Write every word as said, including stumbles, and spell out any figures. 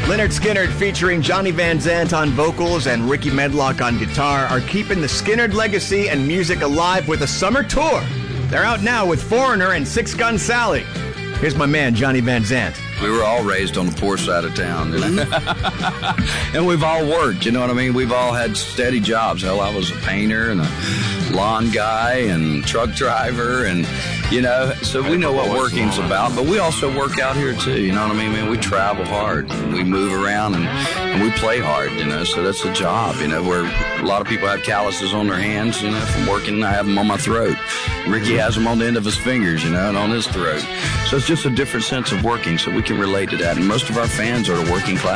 Lynyrd Skynyrd featuring Johnny Van Zant on vocals and Ricky Medlock on guitar are keeping the Skynyrd legacy and music alive with a summer tour. They're out now with Foreigner and Six Gun Sally. Here's my man, Johnny Van Zant. We were all raised on the poor side of town, you know? And we've all worked, you know what I mean? We've all had steady jobs. Hell, I was a painter and a lawn guy and truck driver, and, you know, so we know what working's about, but we also work out here too, you know what I mean? Man, we travel hard, we move around, and, and we play hard, you know, so that's a job, you know, where a lot of people have calluses on their hands, you know, from working. I have them on my throat. Ricky has them on the end of his fingers, you know, and on his throat. So it's just a different sense of working, so we can relate to that. And most of our fans are working class.